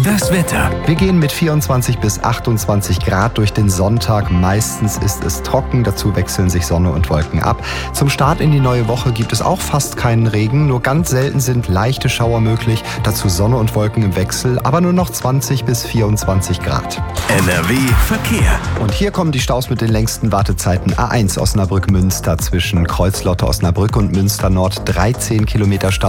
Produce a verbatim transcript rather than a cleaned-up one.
Das Wetter. Wir gehen mit vierundzwanzig bis achtundzwanzig Grad durch den Sonntag. Meistens ist es trocken, dazu wechseln sich Sonne und Wolken ab. Zum Start in die neue Woche gibt es auch fast keinen Regen, nur ganz selten sind leichte Schauer möglich. Dazu Sonne und Wolken im Wechsel, aber nur noch zwanzig bis vierundzwanzig Grad. N R W Verkehr. Und hier kommen die Staus mit den längsten Wartezeiten. A eins Osnabrück-Münster zwischen Kreuzlotte Osnabrück und Münster Nord dreizehn Kilometer Stau.